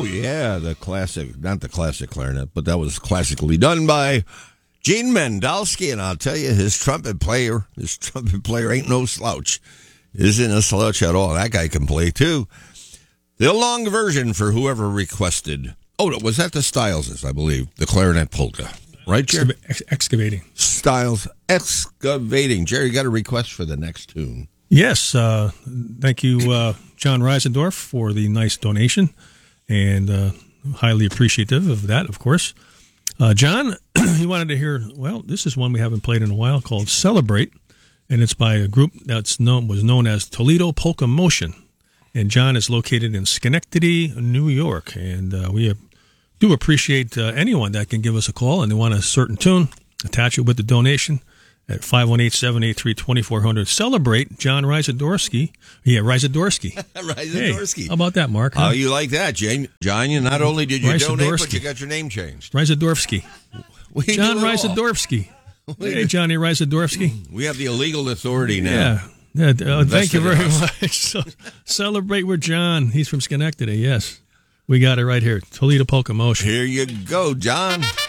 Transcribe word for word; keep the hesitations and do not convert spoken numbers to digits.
Oh, yeah, the classic, not the classic clarinet, but that was classically done by Gene Mendelsky, and I'll tell you, his trumpet player, his trumpet player ain't no slouch. Isn't a slouch at all. That guy can play, too. The long version for whoever requested. Oh, was that the Styles, I believe, the clarinet polka. Right, Jerry? Ex- excavating. Styles Excavating. Jerry, you got a request for the next tune. Yes. Uh, thank you, uh, John Reisendorf, for the nice donation, and uh, highly appreciative of that, of course. Uh, John, he wanted to hear, well, this is one we haven't played in a while called Celebrate, and it's by a group that's known was known as Toledo Polka Motion. And John is located in Schenectady, New York, and uh, we have do appreciate uh, anyone that can give us a call and they want a certain tune, attach it with the donation at five one eight, seven eight three, two four zero zero. Celebrate John Reisadorsky. Yeah, Reisadorsky. Reisadorsky. Hey, how about that, Mark? How Huh? you like that, Jane? John, you not only did you donate, but you got your name changed. Reisadorsky. John Reisadorsky. Hey, Johnny Reisadorsky. We have the legal authority now. Yeah. yeah uh, thank you very much. So, celebrate with John. He's from Schenectady, yes. We got it right here. Toledo Polka Motion. Here you go, John.